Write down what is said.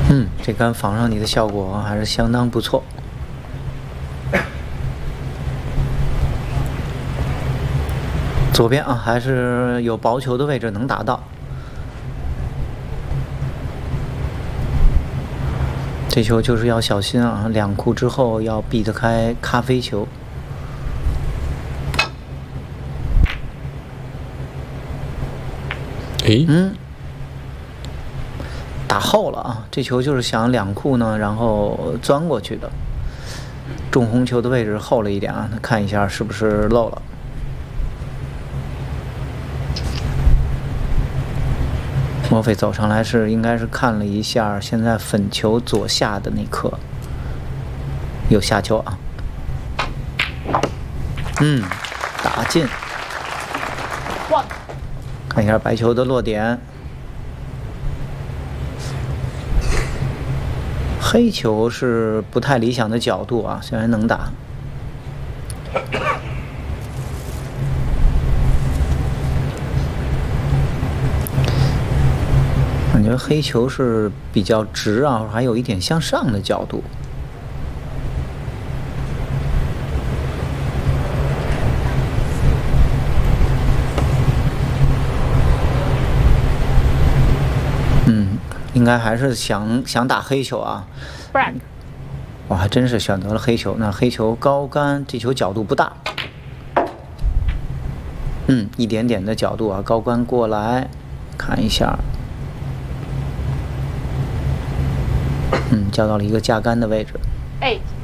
这杆仿上你的效果还是相当不错。左边啊，还是有薄球的位置能打到。这球就是要小心啊，两库之后要避得开咖啡球。打后了啊！这球就是想两库呢，然后钻过去的。中红球的位置后了一点啊，看一下是不是漏了。莫非走上来应该是看了一下，现在粉球左下的那颗有下球啊。打进。看一下白球的落点。黑球是不太理想的角度啊，虽然能打。感觉黑球是比较直啊，还有一点向上的角度。应该还是想打黑球啊。我还真是选择了黑球。那黑球高杆，这球角度不大。一点点的角度啊，高杆过来，看一下。交到了一个架杆的位置。